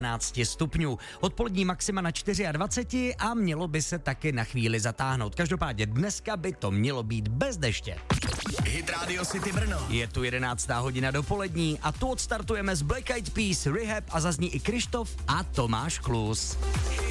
15 stupňů. Odpolední maxima na 24 a mělo by se taky na chvíli zatáhnout. Každopádně dneska by to mělo být bez deště. Hit Radio City Brno. Je tu 11. hodina dopolední a tu odstartujeme s Black Eyed Peas, Rehab a zazní i Krištof a Tomáš Klus.